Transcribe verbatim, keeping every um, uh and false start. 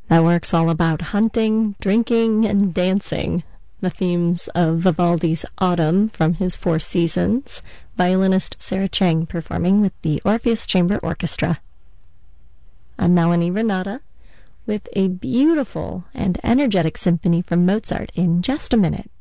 That work's all about hunting, drinking, and dancing, the themes of Vivaldi's Autumn from his Four Seasons, violinist Sarah Chang performing with the Orpheus Chamber Orchestra. I'm Melanie Renata with a beautiful and energetic symphony from Mozart in just a minute.